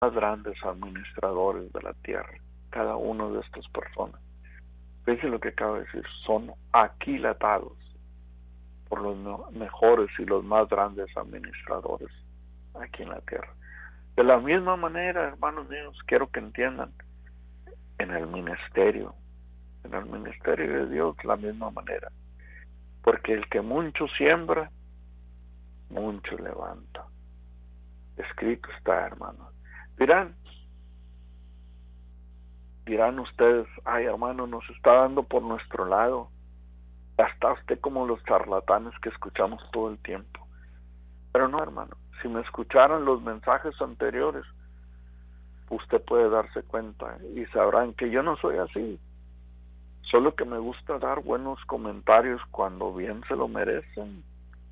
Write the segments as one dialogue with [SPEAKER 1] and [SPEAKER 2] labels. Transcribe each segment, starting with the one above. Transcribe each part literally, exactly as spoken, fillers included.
[SPEAKER 1] más grandes administradores de la tierra, cada uno de estas personas. Fíjense lo que acabo de decir, son aquilatados por los mejores y los más grandes administradores aquí en la tierra. De la misma manera, hermanos míos, quiero que entiendan, en el ministerio, en el ministerio de Dios, la misma manera. Porque el que mucho siembra, mucho levanta. Escrito está, hermanos. Dirán, dirán ustedes, ay, hermano, nos está dando por nuestro lado. Está usted como los charlatanes que escuchamos todo el tiempo. Pero no, hermano, si me escucharan los mensajes anteriores, usted puede darse cuenta y sabrán que yo no soy así. Solo que me gusta dar buenos comentarios cuando bien se lo merecen.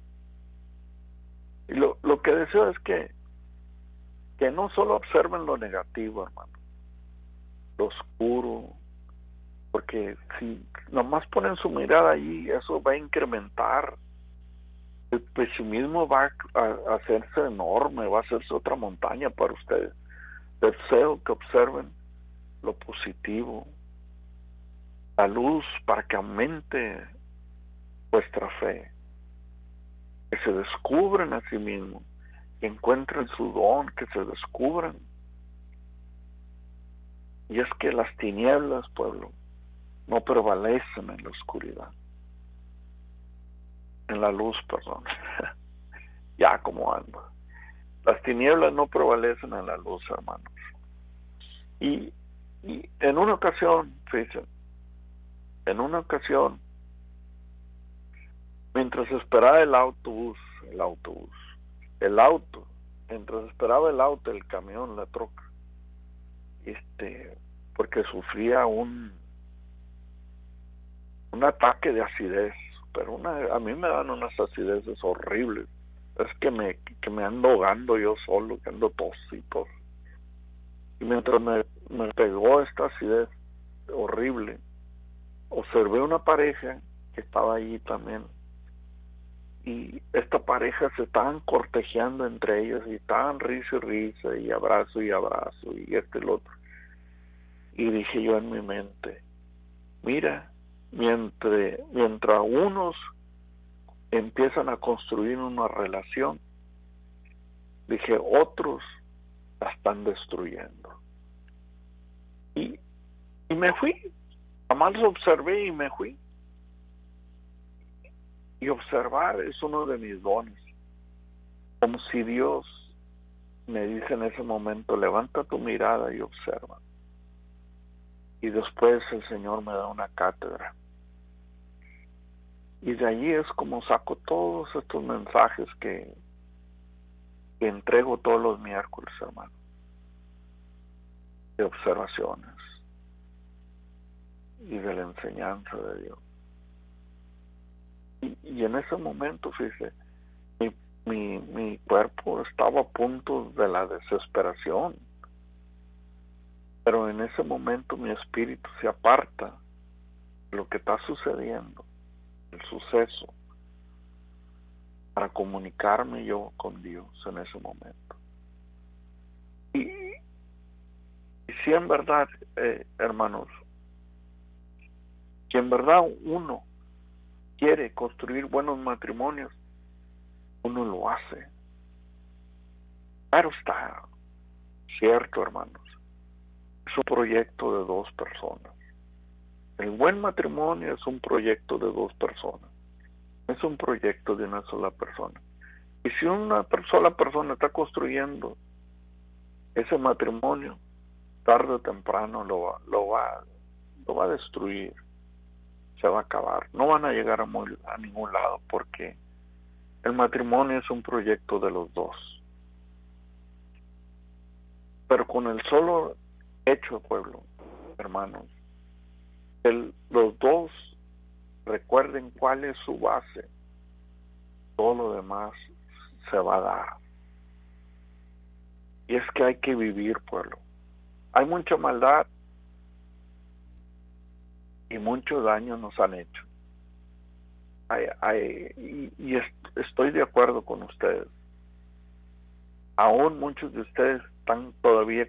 [SPEAKER 1] Y lo, lo que deseo es que, que no solo observen lo negativo, hermano, lo oscuro, porque si nomás ponen su mirada allí, eso va a incrementar. El pesimismo va a, a hacerse enorme, va a hacerse otra montaña para ustedes. Deseo que observen lo positivo, la luz, para que aumente vuestra fe, que se descubran a sí mismos, que encuentren su don, que se descubran. Y es que las tinieblas, pueblo, no prevalecen en la oscuridad, en la luz, perdón. Ya como ando. Las tinieblas no prevalecen en la luz, hermanos. Y, y en una ocasión, fíjense, en una ocasión, mientras esperaba el autobús, el autobús, el auto, mientras esperaba el auto, el camión, la troca, este, porque sufría un un ataque de acidez, pero una, a mí me dan unas acideces horribles. Es que me que me ando ahogando yo solo, que ando tos y tos. Y mientras me, me pegó esta acidez horrible, observé una pareja que estaba allí también, y esta pareja se estaban cortejeando entre ellos y estaban risa y risa y abrazo y abrazo y este y el otro. Y dije yo en mi mente, mira, mientras, mientras unos empiezan a construir una relación, dije, otros la están destruyendo. Y, y me fui, jamás lo observé y me fui. Y observar es uno de mis dones. Como si Dios me dice en ese momento, levanta tu mirada y observa. Y después el Señor me da una cátedra. Y de allí es como saco todos estos mensajes que, que entrego todos los miércoles, hermano. De observaciones. Y de la enseñanza de Dios. Y, y en ese momento, fíjese, mi, mi, mi cuerpo estaba a punto de la desesperación. Pero en ese momento mi espíritu se aparta de lo que está sucediendo, el suceso, para comunicarme yo con Dios en ese momento. Y, y si en verdad, eh, hermanos, si en verdad uno quiere construir buenos matrimonios, uno lo hace. Claro está, cierto, hermanos. Es un proyecto de dos personas. El buen matrimonio es un proyecto de dos personas. Es un proyecto de una sola persona. Y si una sola persona está construyendo ese matrimonio, tarde o temprano lo va, lo va, lo va a destruir. Se va a acabar. No van a llegar a, muy, a ningún lado, porque el matrimonio es un proyecto de los dos. Pero con el solo hecho, pueblo, hermanos, el, los dos recuerden cuál es su base, todo lo demás se va a dar. Y es que hay que vivir, pueblo. Hay mucha maldad y mucho daño nos han hecho. Hay, hay, y y est- estoy de acuerdo con ustedes. Aún muchos de ustedes están todavía